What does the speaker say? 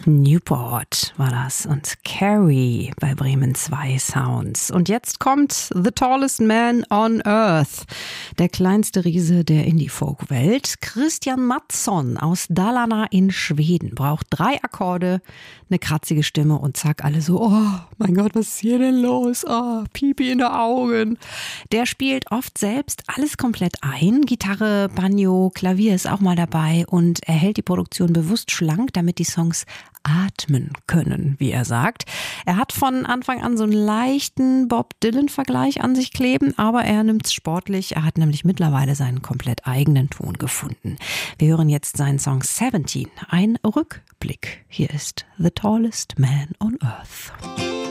Newport war das und Carrie bei Bremen 2 Sounds. Und jetzt kommt The Tallest Man on Earth, der kleinste Riese der Indie-Folk-Welt. Christian Mattsson aus Dalarna in Schweden braucht 3 Akkorde, eine kratzige Stimme und zack, alle so, oh mein Gott, was ist hier denn los? Oh, Pipi in den Augen. Der spielt oft selbst alles komplett ein. Gitarre, Banjo, Klavier ist auch mal dabei und er hält die Produktion bewusst schlank, damit die Songs atmen können, wie er sagt. Er hat von Anfang an so einen leichten Bob Dylan-Vergleich an sich kleben, aber er nimmt's sportlich. Er hat nämlich mittlerweile seinen komplett eigenen Ton gefunden. Wir hören jetzt seinen Song 17, ein Rückblick. Hier ist The Tallest Man on Earth.